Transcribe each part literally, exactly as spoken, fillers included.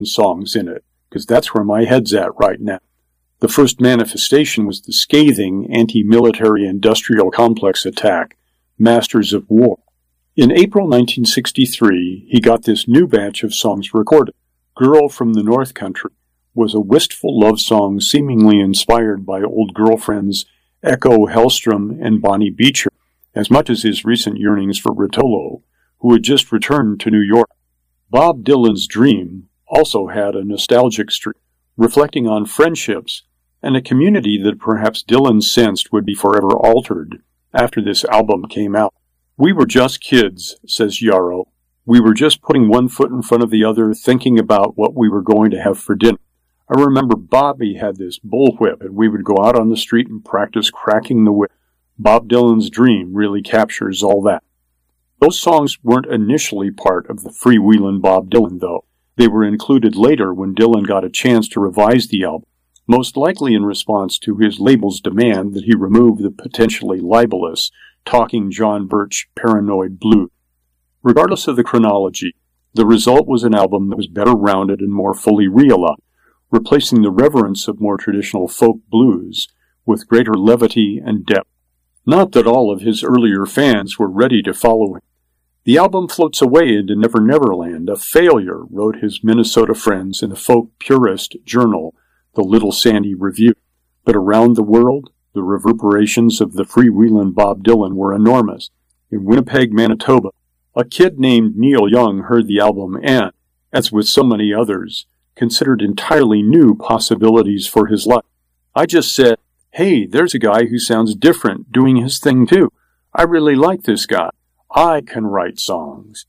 songs in it, because that's where my head's at right now. The first manifestation was the scathing anti-military industrial complex attack, Masters of War. In April nineteen sixty-three, he got this new batch of songs recorded. Girl from the North Country was a wistful love song seemingly inspired by old girlfriends Echo Hellstrom and Bonnie Beecher, as much as his recent yearnings for Rotolo, who had just returned to New York. Bob Dylan's Dream also had a nostalgic streak, reflecting on friendships and a community that perhaps Dylan sensed would be forever altered after this album came out. We were just kids, says Yarrow. We were just putting one foot in front of the other, thinking about what we were going to have for dinner. I remember Bobby had this bullwhip, and we would go out on the street and practice cracking the whip. Bob Dylan's Dream really captures all that. Those songs weren't initially part of the freewheelin' Bob Dylan, though. They were included later when Dylan got a chance to revise the album, most likely in response to his label's demand that he remove the potentially libelous Talking John Birch Paranoid Blues. Regardless of the chronology, the result was an album that was better rounded and more fully realized, replacing the reverence of more traditional folk blues with greater levity and depth. Not that all of his earlier fans were ready to follow him. The album floats away into Never Never Land, a failure, wrote his Minnesota friends in the folk purist journal, the Little Sandy Review. But around the world, the reverberations of the freewheelin' Bob Dylan were enormous. In Winnipeg, Manitoba, a kid named Neil Young heard the album and, as with so many others, considered entirely new possibilities for his life. I just said, hey, there's a guy who sounds different doing his thing too. I really like this guy. I can write songs.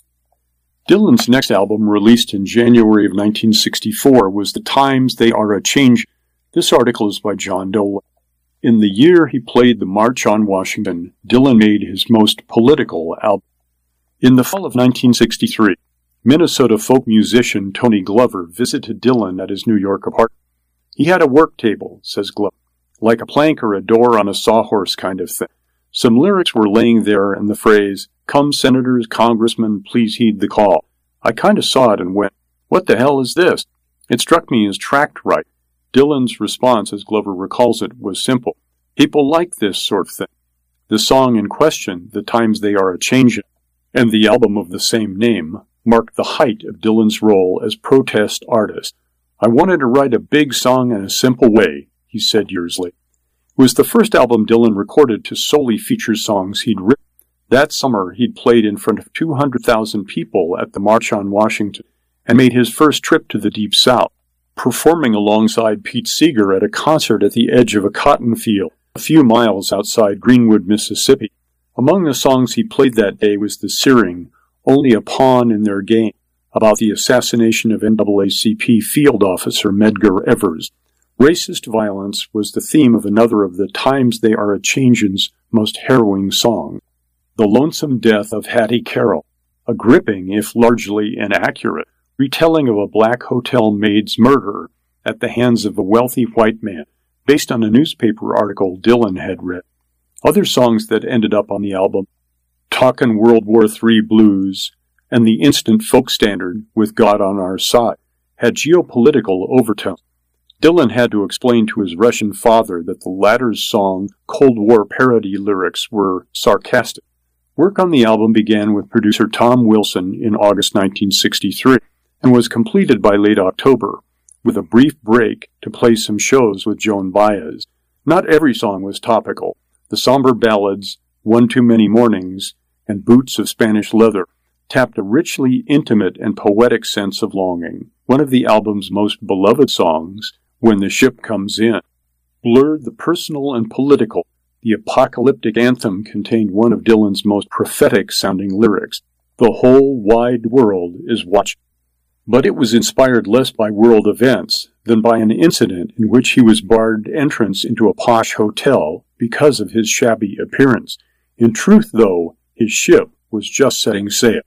Dylan's next album, released in January of nineteen sixty-four, was The Times They Are A-Changin'. This article is by John Dolan. In the year he played the March on Washington, Dylan made his most political album. In the fall of nineteen sixty-three, Minnesota folk musician Tony Glover visited Dylan at his New York apartment. He had a work table, says Glover, like a plank or a door on a sawhorse kind of thing. Some lyrics were laying there, and the phrase, "Come senators, congressmen, please heed the call." I kind of saw it and went, what the hell is this? It struck me as tracked right. Dylan's response, as Glover recalls it, was simple. People like this sort of thing. The song in question, The Times They Are A-Changin', and the album of the same name, marked the height of Dylan's role as protest artist. I wanted to write a big song in a simple way, he said years later. It was the first album Dylan recorded to solely feature songs he'd written. That summer, he'd played in front of two hundred thousand people at the March on Washington and made his first trip to the Deep South, performing alongside Pete Seeger at a concert at the edge of a cotton field a few miles outside Greenwood, Mississippi. Among the songs he played that day was the searing Only a Pawn in Their Game, about the assassination of N double A C P field officer Medgar Evers. Racist violence was the theme of another of The Times They Are A-Changin's most harrowing songs, The Lonesome Death of Hattie Carroll, a gripping, if largely inaccurate, retelling of a black hotel maid's murder at the hands of a wealthy white man, based on a newspaper article Dylan had read. Other songs that ended up on the album, Talkin' World War Three Blues, and the instant folk standard With God on Our Side, had geopolitical overtones. Dylan had to explain to his Russian father that the latter's song Cold War parody lyrics were sarcastic. Work on the album began with producer Tom Wilson in August nineteen sixty-three and was completed by late October, with a brief break to play some shows with Joan Baez. Not every song was topical. The somber ballads, One Too Many Mornings, and Boots of Spanish Leather tapped a richly intimate and poetic sense of longing. One of the album's most beloved songs, When the Ship Comes In, blurred the personal and political. The apocalyptic anthem contained one of Dylan's most prophetic-sounding lyrics, The whole wide world is watching. But it was inspired less by world events than by an incident in which he was barred entrance into a posh hotel because of his shabby appearance. In truth, though, his ship was just setting sail.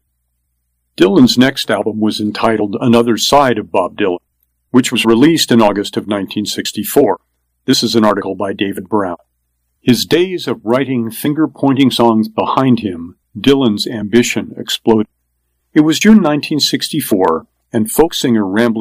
Dylan's next album was entitled Another Side of Bob Dylan, which was released in August of nineteen sixty-four. This is an article by David Brown. His days of writing finger-pointing songs behind him, Dylan's ambition exploded. It was June nineteen sixty-four, and folk singer Ramblin'